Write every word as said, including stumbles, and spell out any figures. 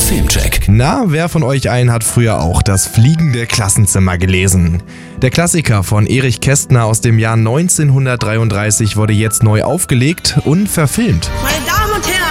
Filmcheck. Na, wer von euch allen hat früher auch das fliegende Klassenzimmer gelesen? Der Klassiker von Erich Kästner aus dem Jahr neunzehnhundertdreiunddreißig wurde jetzt neu aufgelegt und verfilmt. Meine Damen und Herren,